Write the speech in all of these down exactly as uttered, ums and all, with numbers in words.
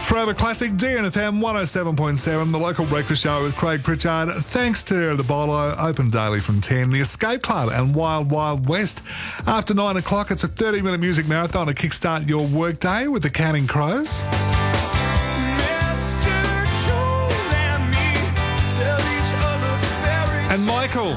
Forever Classic, D N F M one oh seven point seven, the local breakfast show with Craig Pritchard. Thanks to the Bolo, open daily from ten. The Escape Club and Wild Wild West. After nine o'clock, it's a thirty-minute music marathon to kickstart your workday with the Counting Crows. And Michael.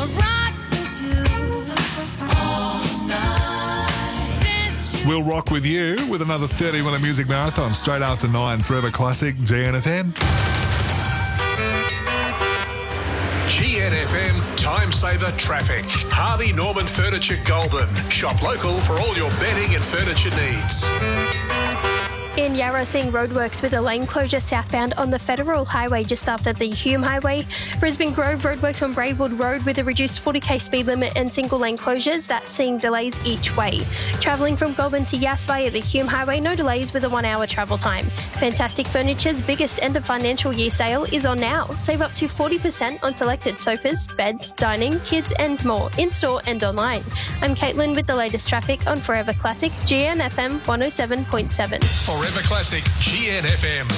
We'll rock with you with another thirty-minute music marathon straight after nine. Forever Classic, G N F M. G N F M Time Saver Traffic. Harvey Norman Furniture Goulburn. Shop local for all your bedding and furniture needs. In Yarra, seeing roadworks with a lane closure southbound on the Federal Highway just after the Hume Highway. Brisbane Grove roadworks on Braidwood Road with a reduced forty k speed limit and single lane closures. That's seeing delays each way. Travelling from Goulburn to Yass via the Hume Highway, no delays with a one hour travel time. Fantastic Furniture's biggest end of financial year sale is on now. Save up to forty percent on selected sofas, beds, dining, kids and more, in-store and online. I'm Caitlin with the latest traffic on Forever Classic, G N F M one oh seven point seven. Forever Classic, G N F M.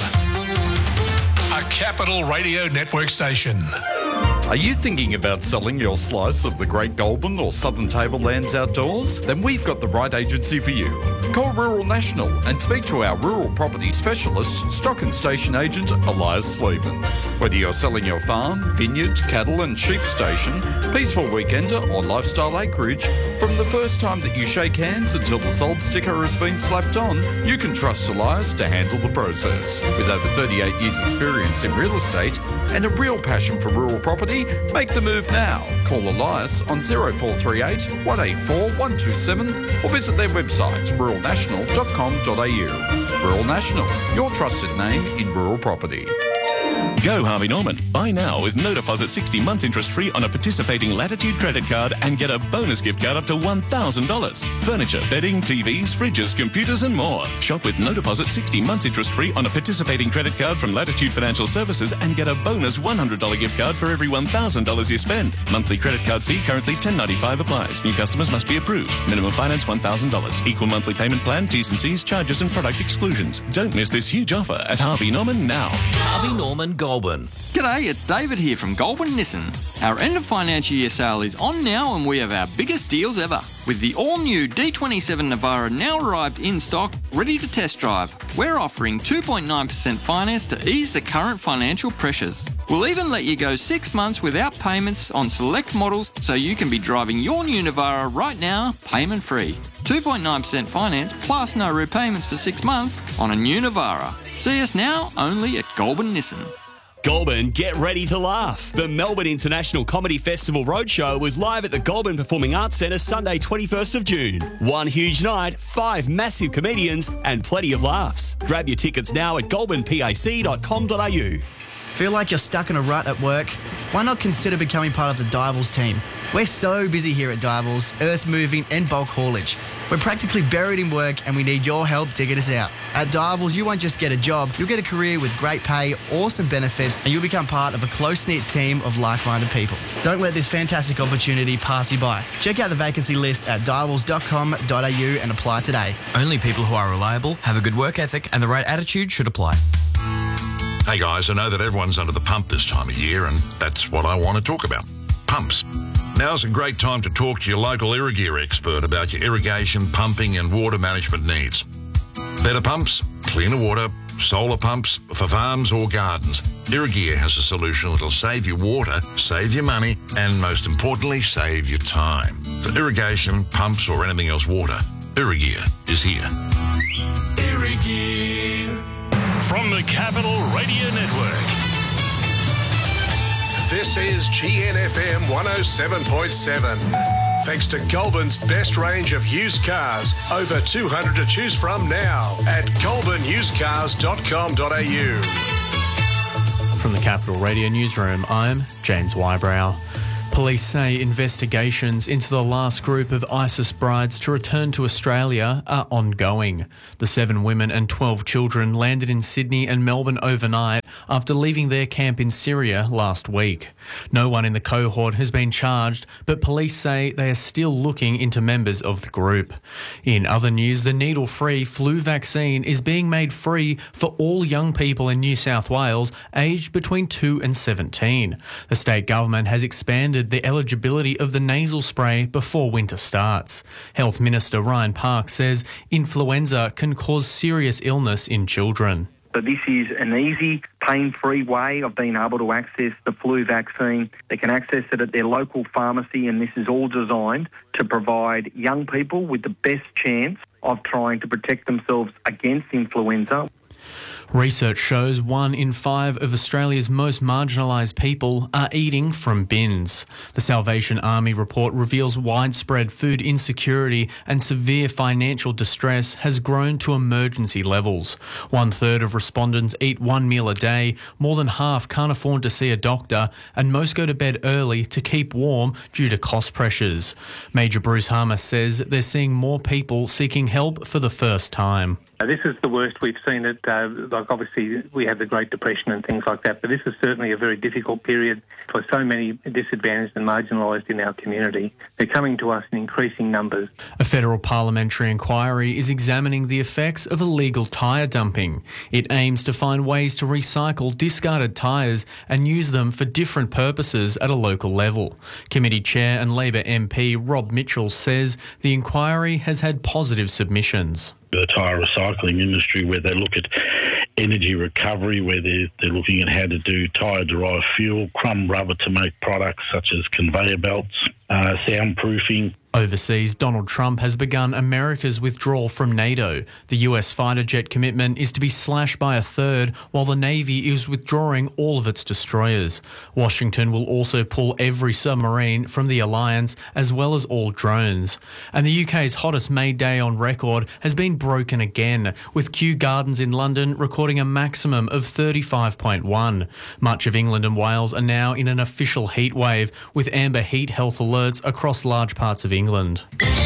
A Capital Radio Network station. Are you thinking about selling your slice of the Great Goulburn or Southern Tablelands outdoors? Then we've got the right agency for you. Call Rural National and speak to our rural property specialist, stock and station agent Elias Sleeman. Whether you're selling your farm, vineyard, cattle and sheep station, peaceful weekender or lifestyle acreage, from the first time that you shake hands until the sold sticker has been slapped on, you can trust Elias to handle the process. With over thirty-eight years experience in real estate and a real passion for rural property, make the move now. Call Elias on oh four three eight, one eight four, one two seven or visit their website rural national dot com dot a u. Rural National, your trusted name in rural property. Go Harvey Norman. Buy now with no deposit sixty months interest free on a participating Latitude credit card and get a bonus gift card up to one thousand dollars. Furniture, bedding, T Vs, fridges, computers and more. Shop with no deposit sixty months interest free on a participating credit card from Latitude Financial Services and get a bonus one hundred dollars gift card for every one thousand dollars you spend. Monthly credit card fee currently ten ninety-five applies. New customers must be approved. Minimum finance one thousand dollars. Equal monthly payment plan, T's and C's, charges and product exclusions. Don't miss this huge offer at Harvey Norman now. Harvey Norman Goulburn. G'day, it's David here from Goulburn Nissan. Our end of financial year sale is on now and we have our biggest deals ever. With the all-new D twenty-seven Navara now arrived in stock, ready to test drive, we're offering two point nine percent finance to ease the current financial pressures. We'll even let you go six months without payments on select models so you can be driving your new Navara right now, payment free. two point nine percent finance plus no repayments for six months on a new Navara. See us now only at Goulburn Nissan. Goulburn, get ready to laugh. The Melbourne International Comedy Festival Roadshow was live at the Goulburn Performing Arts Centre Sunday twenty-first of June. One huge night, five massive comedians and plenty of laughs. Grab your tickets now at goulburn pac dot com dot a u. Feel like you're stuck in a rut at work? Why not consider becoming part of the Divals team? We're so busy here at Divals, earth moving and bulk haulage. We're practically buried in work and we need your help to get us out. At Divals, you won't just get a job, you'll get a career with great pay, awesome benefits, and you'll become part of a close-knit team of like-minded people. Don't let this fantastic opportunity pass you by. Check out the vacancy list at divals dot com dot a u and apply today. Only people who are reliable, have a good work ethic and the right attitude should apply. Hey guys, I know that everyone's under the pump this time of year and that's what I want to talk about. Pumps. Now's a great time to talk to your local Irrigear expert about your irrigation, pumping and water management needs. Better pumps, cleaner water, solar pumps for farms or gardens. Irrigear has a solution that'll save you water, save you money and most importantly, save you time. For irrigation, pumps or anything else water, Irrigear is here. Irrigear. From the Capital Radio Network. This is G N F M one oh seven point seven. Thanks to Goulburn's best range of used cars. Over two hundred to choose from now at goulburn used cars dot com dot a u. From the Capital Radio Newsroom, I'm James Wybrow. Police say investigations into the last group of ISIS brides to return to Australia are ongoing. The seven women and twelve children landed in Sydney and Melbourne overnight after leaving their camp in Syria last week. No one in the cohort has been charged, but police say they are still looking into members of the group. In other news, the needle-free flu vaccine is being made free for all young people in New South Wales aged between two and seventeen. The state government has expanded the eligibility of the nasal spray before winter starts. Health Minister Ryan Park says influenza can cause serious illness in children. So this is an easy, pain-free way of being able to access the flu vaccine. They can access it at their local pharmacy, and this is all designed to provide young people with the best chance of trying to protect themselves against influenza. Research shows one in five of Australia's most marginalised people are eating from bins. The Salvation Army report reveals widespread food insecurity and severe financial distress has grown to emergency levels. One third of respondents eat one meal a day, more than half can't afford to see a doctor, and most go to bed early to keep warm due to cost pressures. Major Bruce Harmer says they're seeing more people seeking help for the first time. This is the worst we've seen it. Uh, like obviously we had the Great Depression and things like that, but this is certainly a very difficult period for so many disadvantaged and marginalised in our community. They're coming to us in increasing numbers. A federal parliamentary inquiry is examining the effects of illegal tyre dumping. It aims to find ways to recycle discarded tyres and use them for different purposes at a local level. Committee Chair and Labor M P Rob Mitchell says the inquiry has had positive submissions. The tyre recycling industry, where they look at energy recovery, where they're, they're looking at how to do tyre-derived fuel, crumb rubber to make products such as conveyor belts, uh, soundproofing. Overseas, Donald Trump has begun America's withdrawal from NATO. The U S fighter jet commitment is to be slashed by a third, while the Navy is withdrawing all of its destroyers. Washington will also pull every submarine from the alliance, as well as all drones. And the U K's hottest May day on record has been broken again, with Kew Gardens in London recording a maximum of thirty-five point one. Much of England and Wales are now in an official heat wave, with amber heat health alerts across large parts of England. England.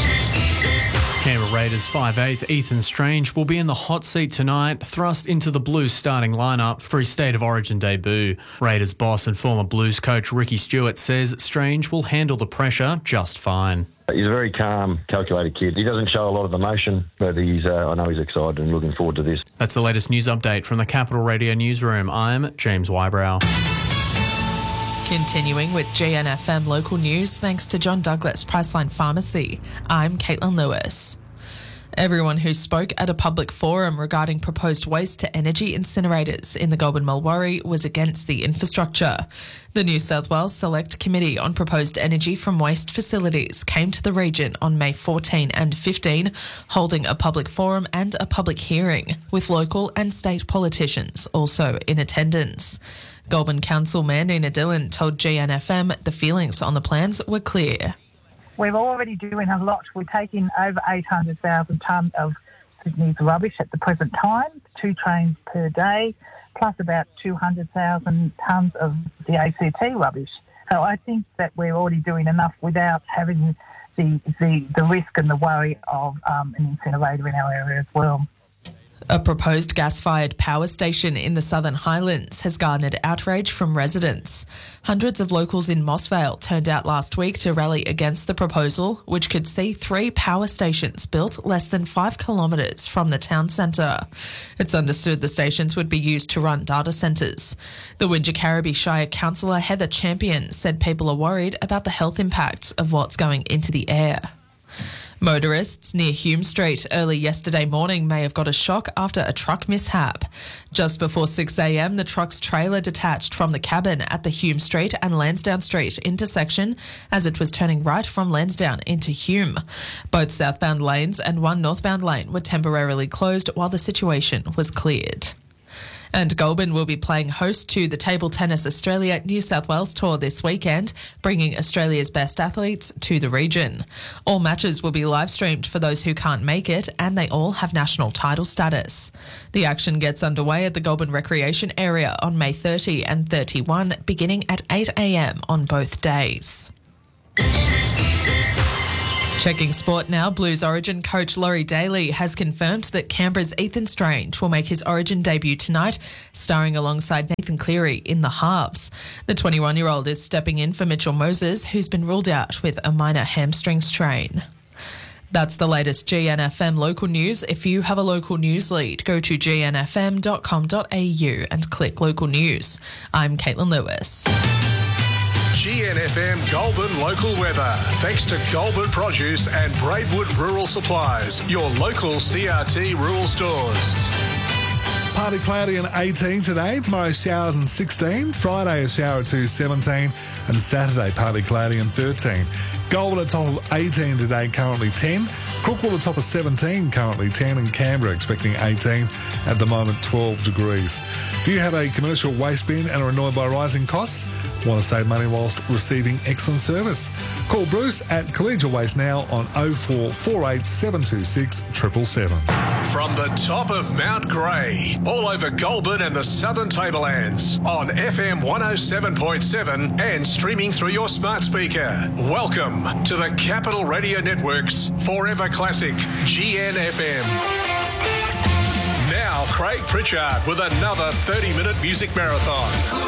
Canberra Raiders five eighth Ethan Strange will be in the hot seat tonight, thrust into the Blues starting lineup for his State of Origin debut. Raiders boss and former Blues coach Ricky Stewart says Strange will handle the pressure just fine. He's a very calm, calculated kid. He doesn't show a lot of emotion, but he's, uh, I know he's excited and looking forward to this. That's the latest news update from the Capital Radio newsroom. I'm James Wybrow. Continuing with G N F M local news, thanks to John Douglas Priceline Pharmacy. I'm Caitlin Lewis. Everyone who spoke at a public forum regarding proposed waste-to-energy incinerators in the Goulburn Mulwaree was against the infrastructure. The New South Wales Select Committee on Proposed Energy from Waste Facilities came to the region on May fourteen and fifteen, holding a public forum and a public hearing, with local and state politicians also in attendance. Goulburn Council Mayor Nina Dillon told G N F M the feelings on the plans were clear. We're already doing a lot. We're taking over eight hundred thousand tonnes of Sydney's rubbish at the present time, two trains per day, plus about two hundred thousand tonnes of the A C T rubbish. So I think that we're already doing enough without having the, the, the risk and the worry of um, an incinerator in our area as well. A proposed gas-fired power station in the Southern Highlands has garnered outrage from residents. Hundreds of locals in Mossvale turned out last week to rally against the proposal, which could see three power stations built less than five kilometres from the town centre. It's understood the stations would be used to run data centres. The Wingecarribee Shire councillor Heather Champion said people are worried about the health impacts of what's going into the air. Motorists near Hume Street early yesterday morning may have got a shock after a truck mishap. Just before six a m, the truck's trailer detached from the cabin at the Hume Street and Lansdowne Street intersection as it was turning right from Lansdowne into Hume. Both southbound lanes and one northbound lane were temporarily closed while the situation was cleared. And Goulburn will be playing host to the Table Tennis Australia New South Wales Tour this weekend, bringing Australia's best athletes to the region. All matches will be live streamed for those who can't make it, and they all have national title status. The action gets underway at the Goulburn Recreation Area on May thirty and thirty-one, beginning at eight a m on both days. Checking sport now, Blues Origin coach Laurie Daly has confirmed that Canberra's Ethan Strange will make his Origin debut tonight, starring alongside Nathan Cleary in the halves. The twenty-one-year-old is stepping in for Mitchell Moses, who's been ruled out with a minor hamstring strain. That's the latest G N F M local news. If you have a local news lead, go to g n f m dot com dot a u and click local news. I'm Caitlin Lewis. G N F M Goulburn local weather. Thanks to Goulburn Produce and Braidwood Rural Supplies, your local C R T rural stores. Partly cloudy and eighteen today. Tomorrow showers and sixteen. Friday a shower or two, seventeen. And Saturday partly cloudy and thirteen. Goulburn at top of eighteen today, currently ten. Crookwell at top of seventeen, currently ten. And Canberra expecting eighteen, at the moment twelve degrees. Do you have a commercial waste bin and are annoyed by rising costs? Want to save money whilst receiving excellent service? Call Bruce at Collegial Waste now on oh four four eight seven two six seven seven seven. From the top of Mount Grey, all over Goulburn and the Southern Tablelands, on F M one oh seven point seven and streaming through your smart speaker. Welcome to the Capital Radio Network's Forever Classic G N F M. Now, Craig Pritchard with another thirty-minute music marathon.